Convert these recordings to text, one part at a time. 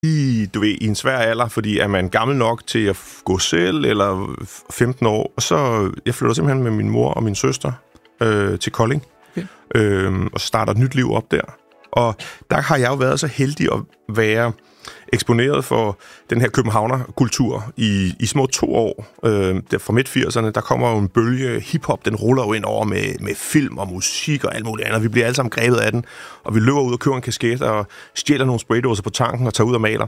du ved, i en svær alder, fordi er man gammel nok til at gå selv, eller 15 år. Og så, jeg flytter simpelthen med min mor og min søster til Kolding, og starter et nyt liv op der. Og der har jeg jo været så heldig at være eksponeret for den her københavnerkultur i små 2 år. Fra midt-80'erne, der kommer jo en bølge hiphop, den ruller jo ind over med film og musik og alt muligt andet. Vi bliver alle sammen grebet af den, og vi løber ud og køber en kasket og stjæler nogle spraydåser på tanken og tager ud og maler.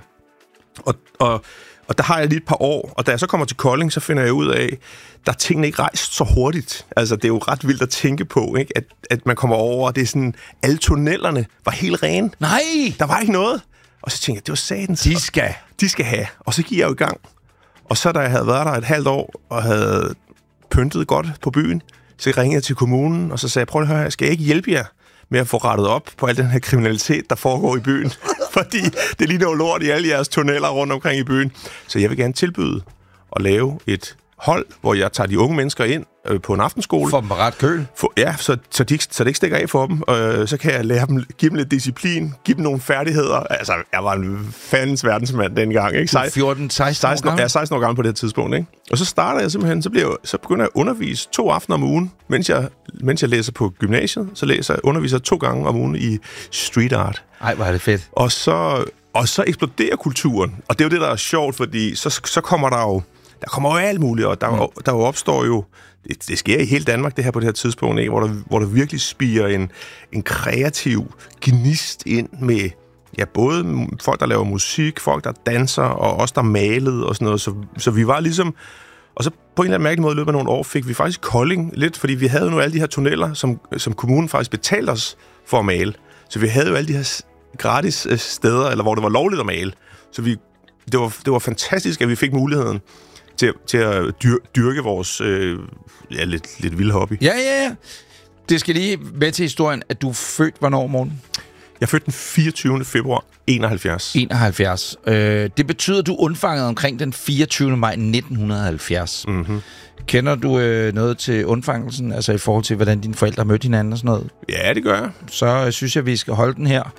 Og der har jeg lige et par år, og da jeg så kommer til Kolding, så finder jeg ud af, der er tingene ikke rejst så hurtigt. Altså, det er jo ret vildt at tænke på, ikke? At man kommer over, og det er sådan, alle tunnelerne var helt rene. Nej! Der var ikke noget. Og så tænkte jeg, det var satans. De skal have. Og så gik jeg jo i gang. Og så da jeg havde været der et halvt år, og havde pyntet godt på byen, så ringede jeg til kommunen, og så sagde jeg, prøv at høre, skal jeg ikke hjælpe jer med at få rettet op på al den her kriminalitet, der foregår i byen? Fordi det ligner jo lort i alle jeres tunneller rundt omkring i byen. Så jeg vil gerne tilbyde at lave et hold, hvor jeg tager de unge mennesker ind på en aftenskole. For dem på ret køl. Ja, så det ikke stikker af for dem. Så kan jeg lære dem, give dem lidt disciplin, give dem nogle færdigheder. Altså, jeg var en fandens verdensmand dengang, ikke? 14-16 år gammel? Ja, 16 år gammel på det her tidspunkt, ikke? Og så starter jeg simpelthen, så begynder jeg at undervise 2 aftener om ugen, mens jeg læser på gymnasiet. Så underviser jeg 2 gange om ugen i street art. Ej, hvor er det fedt. Og så eksploderer kulturen. Og det er jo det, der er sjovt, fordi så kommer der kommer jo alt muligt, og der jo opstår jo, det sker i hele Danmark, det her på det her tidspunkt, ikke? Hvor der virkelig spiger en kreativ gnist ind med, ja, både folk, der laver musik, folk, der danser, og også der malede og sådan noget. Så vi var ligesom, og så på en eller anden mærkelig måde i løbet af nogle år, fik vi faktisk Kolding lidt, fordi vi havde nu alle de her tunneller, som kommunen faktisk betalte os for at male. Så vi havde jo alle de her gratis steder, eller hvor det var lovligt at male. Så det var fantastisk, at vi fik muligheden til at dyrke vores lidt vilde hobby. Ja. Det skal lige med til historien, at du er født hvornår, Morten? Jeg er født den 24. februar 71. 71. Det betyder, at du undfangede omkring den 24. maj 1970. Mm-hmm. Kender du noget til undfangelsen, altså i forhold til, hvordan dine forældre mødte hinanden og sådan noget? Ja, det gør jeg. Så synes jeg, vi skal holde den her.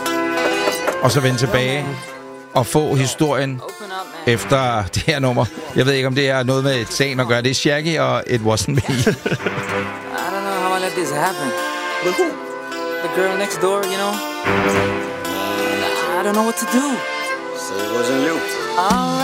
Og så vende tilbage og få historien efter det her nummer. Jeg ved ikke, om det er noget med et sagen at gøre. Det er Shaggy og It Wasn't Me. I don't know how I let this happen. But who? The girl next door, you know? I don't know what to do. So it wasn't you.